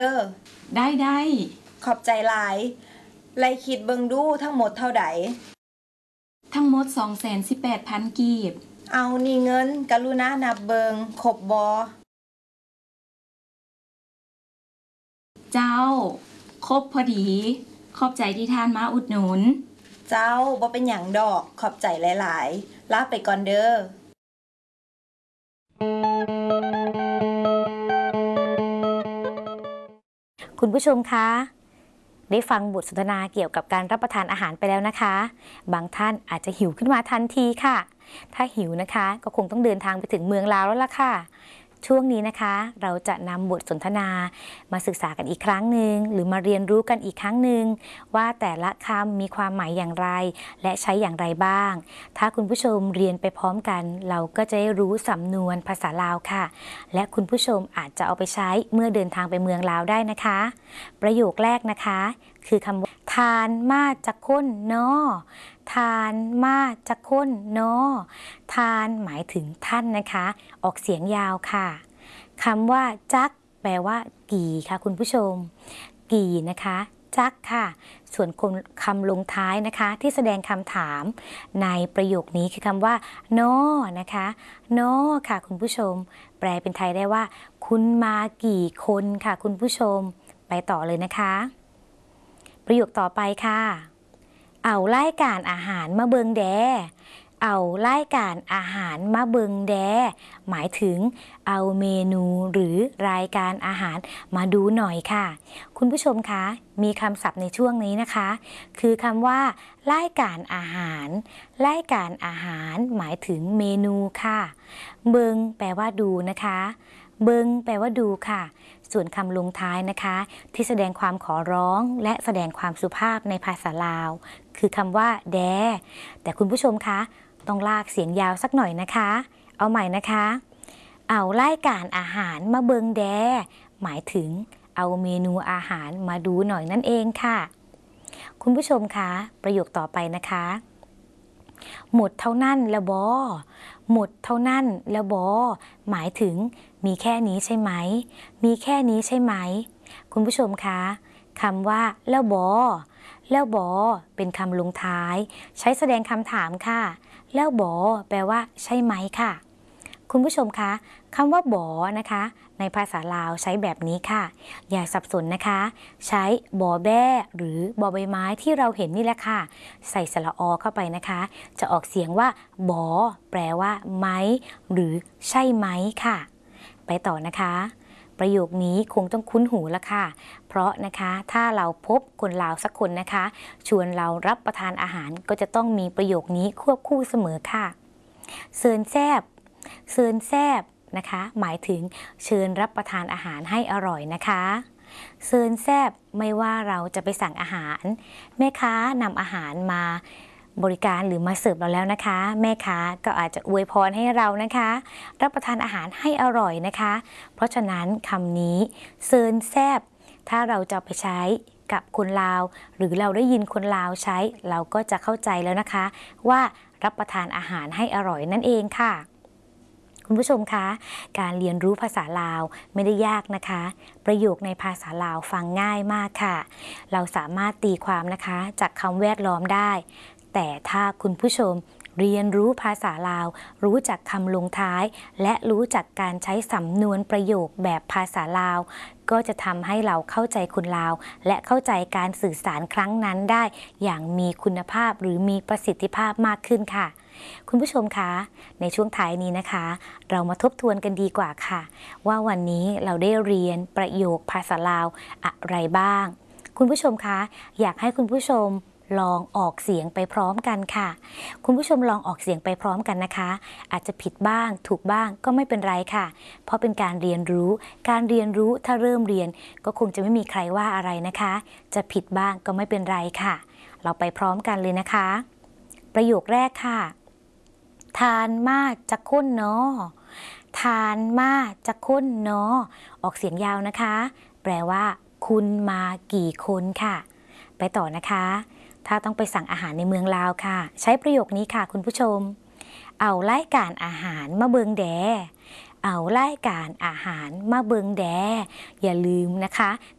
ได้ขอบใจหลายไล่คิดเบิงดูทั้งหมดเท่าใดทั้งหมด 218,000 กีบเอานี่เงินกรุณานับเบิงครบบ่เจ้าครบพอดีขอบใจที่ท่านมาอุดหนุนเจ้าบ่เป็นหยังดอกขอบใจหลายๆลาไปก่อนเด้อคุณผู้ชมคะได้ฟังบทสนทนาเกี่ยวกับการรับประทานอาหารไปแล้วนะคะบางท่านอาจจะหิวขึ้นมาทันทีค่ะถ้าหิวนะคะก็คงต้องเดินทางไปถึงเมืองลาวแล้วล่ะค่ะช่วงนี้นะคะเราจะนำบทสนทนามาศึกษากันอีกครั้งหนึ่งหรือมาเรียนรู้กันอีกครั้งหนึ่งว่าแต่ละคำมีความหมายอย่างไรและใช้อย่างไรบ้างถ้าคุณผู้ชมเรียนไปพร้อมกันเราก็จะได้รู้สำนวนภาษาลาวค่ะและคุณผู้ชมอาจจะเอาไปใช้เมื่อเดินทางไปเมืองลาวได้นะคะประโยคแรกนะคะคือคำว่าทานมาจากคนนอทานมาจากคนนอทานหมายถึงท่านนะคะออกเสียงยาวค่ะคำว่าจักแปลว่ากี่ค่ะคุณผู้ชมกี่นะคะจักค่ะส่วนคำลงท้ายนะคะที่แสดงคำถามในประโยคนี้คือคำว่านอนะคะนอค่ะคุณผู้ชมแปลเป็นไทยได้ว่าคุณมากี่คนค่ะคุณผู้ชมไปต่อเลยนะคะประโยคต่อไปค่ะเอารายการอาหารมาเบิงแดเอารายการอาหารมาเบิงแดหมายถึงเอาเมนูหรือรายการอาหารมาดูหน่อยค่ะคุณผู้ชมคะมีคำศัพท์ในช่วงนี้นะคะคือคำว่ารายการอาหารรายการอาหารหมายถึงเมนูค่ะเบิงแปลว่าดูนะคะเบิงแปลว่าดูค่ะส่วนคำลงท้ายนะคะที่แสดงความขอร้องและแสดงความสุภาพในภาษาลาวคือคำว่าแดแต่คุณผู้ชมคะต้องลากเสียงยาวสักหน่อยนะคะเอาใหม่นะคะเอารายการอาหารมาเบิงแดหมายถึงเอาเมนูอาหารมาดูหน่อยนั่นเองค่ะคุณผู้ชมคะประโยคต่อไปนะคะหมดเท่านั้นแล้วบอหมดเท่านั้นแล้วบอหมายถึงมีแค่นี้ใช่ไหมมีแค่นี้ใช่ไหมคุณผู้ชมคะคำว่าแล้วบอแล้วบอเป็นคำลงท้ายใช้แสดงคำถามค่ะแล้วบอแปลว่าใช่ไหมค่ะคุณผู้ชมคะคำว่าบอนะคะในภาษาลาวใช้แบบนี้ค่ะอย่าสับสนนะคะใช้บอแบ้หรือบอใบไม้ที่เราเห็นนี่แหละค่ะใส่สระอเข้าไปนะคะจะออกเสียงว่าบอแปลว่าไหมหรือใช่ไหมค่ะไปต่อนะคะประโยคนี้คงต้องคุ้นหูละค่ะเพราะนะคะถ้าเราพบคนลาวสักคนนะคะชวนเรารับประทานอาหารก็จะต้องมีประโยคนี้ควบคู่เสมอค่ะเซินแซบเซินแซบนะคะหมายถึงเชิญรับประทานอาหารให้อร่อยนะคะเซินแซบไม่ว่าเราจะไปสั่งอาหารแม่ค้านำอาหารมาบริการหรือมาเสิร์ฟเราแล้วนะคะแม่ค้าก็อาจจะอวยพรให้เรานะคะรับประทานอาหารให้อร่อยนะคะเพราะฉะนั้นคำนี้เซินแซบถ้าเราจะไปใช้กับคนลาวหรือเราได้ยินคนลาวใช้เราก็จะเข้าใจแล้วนะคะว่ารับประทานอาหารให้อร่อยนั่นเองค่ะคุณผู้ชมคะการเรียนรู้ภาษาลาวไม่ได้ยากนะคะประโยคในภาษาลาวฟังง่ายมากค่ะเราสามารถตีความนะคะจากคำแวดล้อมได้แต่ถ้าคุณผู้ชมเรียนรู้ภาษาลาวรู้จักคำลงท้ายและรู้จักการใช้สำนวนประโยคแบบภาษาลาวก็จะทำให้เราเข้าใจคนลาวและเข้าใจการสื่อสารครั้งนั้นได้อย่างมีคุณภาพหรือมีประสิทธิภาพมากขึ้นค่ะคุณผู้ชมคะในช่วงท้ายนี้นะคะเรามาทบทวนกันดีกว่าค่ะว่าวันนี้เราได้เรียนประโยคภาษาลาวอะไรบ้างคุณผู้ชมคะอยากให้คุณผู้ชมลองออกเสียงไปพร้อมกันค่ะคุณผู้ชมลองออกเสียงไปพร้อมกันนะคะอาจจะผิดบ้างถูกบ้างก็ไม่เป็นไรค่ะเพราะเป็นการเรียนรู้ถ้าเริ่มเรียนก็คงจะไม่มีใครว่าอะไรนะคะจะผิดบ้างก็ไม่เป็นไรค่ะเราไปพร้อมกันเลยนะคะประโยคแรกค่ะทานมาจะค้นเนาะทานมาจะค้นเนาะออกเสียงยาวนะคะแปลว่าคุณมากี่คนค่ะไปต่อนะคะถ้าต้องไปสั่งอาหารในเมืองลาวค่ะใช้ประโยคนี้ค่ะคุณผู้ชมเอารายการอาหารมาเบิงแดเอารายการอาหารมาเบิงแดอย่าลืมนะคะ